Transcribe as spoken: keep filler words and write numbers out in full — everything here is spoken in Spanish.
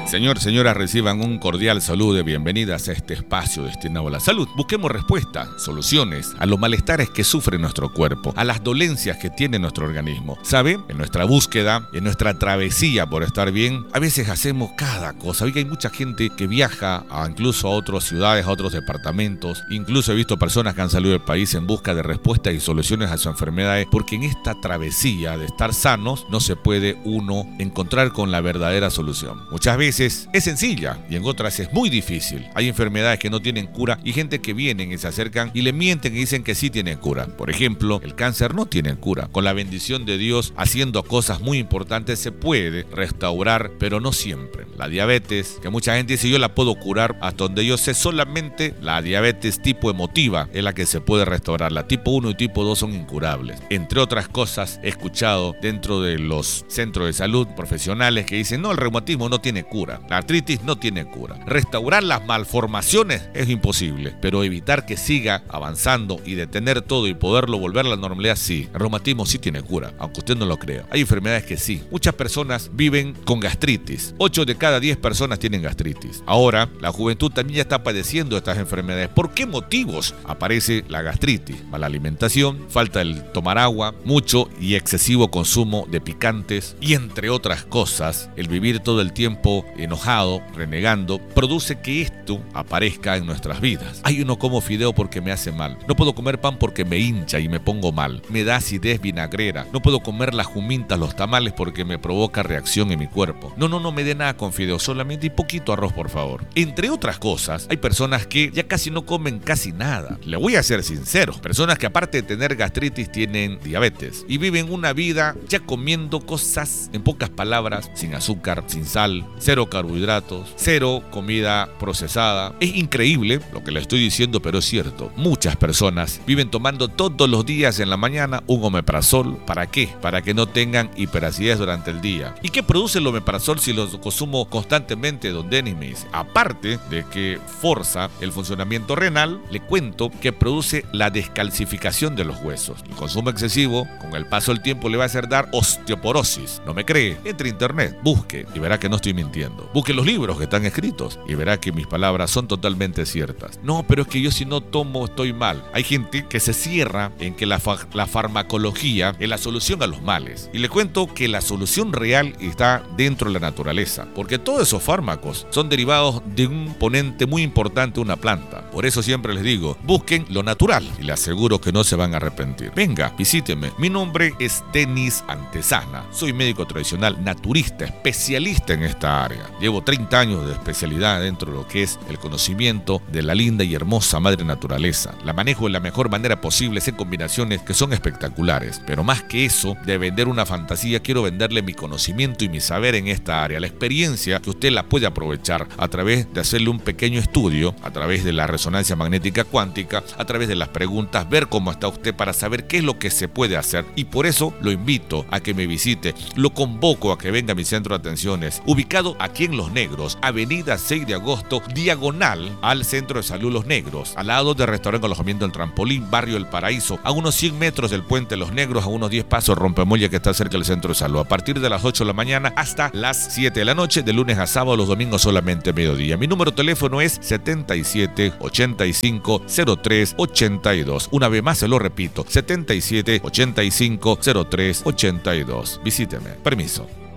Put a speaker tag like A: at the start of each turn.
A: Señor, señoras, reciban un cordial saludo de bienvenidas a este espacio destinado a la salud. Busquemos respuestas, soluciones a los malestares que sufre nuestro cuerpo, a las dolencias que tiene nuestro organismo. ¿Sabe? En nuestra búsqueda, en nuestra travesía por estar bien, a veces hacemos cada cosa. Oiga, hay mucha gente que viaja a, incluso a otras ciudades, a otros departamentos. Incluso he visto personas que han salido del país en busca de respuestas y soluciones a sus enfermedades, porque en esta travesía de estar sanos no se puede uno encontrar con la verdadera solución. Muchas veces es sencilla y en otras es muy difícil. Hay enfermedades que no tienen cura y gente que vienen y se acercan y le mienten y dicen que sí tienen cura. Por ejemplo, el cáncer no tiene cura. Con la bendición de Dios, haciendo cosas muy importantes, se puede restaurar, pero no siempre. La diabetes, que mucha gente dice yo la puedo curar, hasta donde yo sé, solamente la diabetes tipo emotiva es la que se puede restaurar. La tipo uno y tipo dos son incurables. Entre otras cosas, he escuchado dentro de los centros de salud profesionales que dicen no, el reumatismo no tiene cura. La artritis no tiene cura. Restaurar las malformaciones es imposible, pero evitar que siga avanzando y detener todo y poderlo volver a la normalidad, sí. El reumatismo sí tiene cura, aunque usted no lo crea. Hay enfermedades que sí. Muchas personas viven con gastritis. ocho de cada diez personas tienen gastritis. Ahora, la juventud también ya está padeciendo estas enfermedades. ¿Por qué motivos aparece la gastritis? Mala alimentación, falta el tomar agua, mucho y excesivo consumo de picantes y entre otras cosas, el vivir todo el tiempo enojado, renegando, produce que esto aparezca en nuestras vidas. Ay, yo no como fideo porque me hace mal. No puedo comer pan porque me hincha y me pongo mal. Me da acidez vinagrera. No puedo comer las jumintas, los tamales porque me provoca reacción en mi cuerpo. No, no, no me dé nada con fideo, solamente y poquito arroz, por favor. Entre otras cosas, hay personas que ya casi no comen casi nada. Le voy a ser sincero. Personas que aparte de tener gastritis tienen diabetes y viven una vida ya comiendo cosas, en pocas palabras, sin azúcar, sin sal, cero carbohidratos, cero comida procesada. Es increíble lo que le estoy diciendo, pero es cierto. Muchas personas viven tomando todos los días en la mañana un omeprazol. ¿Para qué? Para que no tengan hiperacidez durante el día. ¿Y qué produce el omeprazol si lo consumo constantemente? Don Denis me dice, aparte de que forza el funcionamiento renal, le cuento que produce la descalcificación de los huesos. El consumo excesivo, con el paso del tiempo, le va a hacer dar osteoporosis. ¿No me cree? Entre a internet, busque y verá que no estoy mintiendo. Busque los libros que están escritos y verá que mis palabras son totalmente ciertas. No, pero es que yo si no tomo estoy mal. Hay gente que se cierra en que la, fa- la farmacología es la solución a los males. Y le cuento que la solución real está dentro de la naturaleza, porque todos esos fármacos son derivados de un componente muy importante de una planta. Por eso siempre les digo, busquen lo natural y les aseguro que no se van a arrepentir. Venga, visíteme. Mi nombre es Denis Antesana. Soy médico tradicional, naturista, especialista en esta área. Llevo treinta años de especialidad dentro de lo que es el conocimiento de la linda y hermosa madre naturaleza. La manejo de la mejor manera posible, en combinaciones que son espectaculares. Pero más que eso, de vender una fantasía, quiero venderle mi conocimiento y mi saber en esta área. La experiencia que usted la puede aprovechar a través de hacerle un pequeño estudio, a través de la resonancia magnética cuántica, a través de las preguntas, ver cómo está usted para saber qué es lo que se puede hacer. Y por eso lo invito a que me visite. Lo convoco a que venga a mi centro de atenciones, ubicado aquí en Los Negros, avenida seis de agosto, diagonal al Centro de Salud Los Negros, al lado del restaurante Alojamiento El Trampolín, barrio El Paraíso, a unos cien metros del puente Los Negros, a unos diez pasos Rompemolla, que está cerca del Centro de Salud, a partir de las ocho de la mañana hasta las siete de la noche, de lunes a sábado, los domingos solamente mediodía. Mi número de teléfono es setenta y siete, ochenta y cinco, cero tres, ochenta y dos. Una vez más se lo repito, setenta y siete, ochenta y cinco, cero tres, ochenta y dos. Visíteme. Permiso.